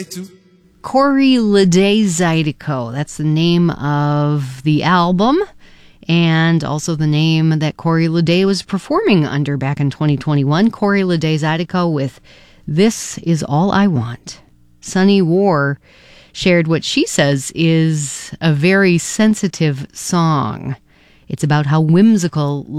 Corey Lede Zydeco. That's the name of the album, and also the name that Corey Lede was performing under back in 2021. Corey Lede Zydeco with This Is All I Want. Sunny War shared what she says is a very sensitive song. It's about how whimsical